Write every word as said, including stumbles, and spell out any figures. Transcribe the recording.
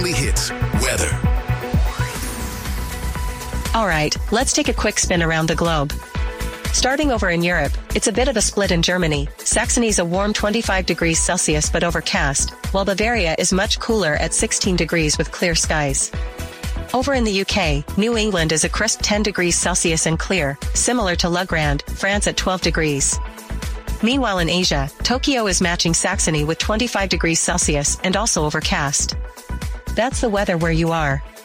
only hits, weather. All right, let's take a quick spin around the globe. Starting over in Europe, it's a bit of a split in Germany. Saxony's a warm twenty-five degrees Celsius but overcast, while Bavaria is much cooler at sixteen degrees with clear skies. Over in the U K, New England is a crisp ten degrees Celsius and clear, similar to La Grande, France at twelve degrees. Meanwhile in Asia, Tokyo is matching Saxony with twenty-five degrees Celsius and also overcast. That's the weather where you are.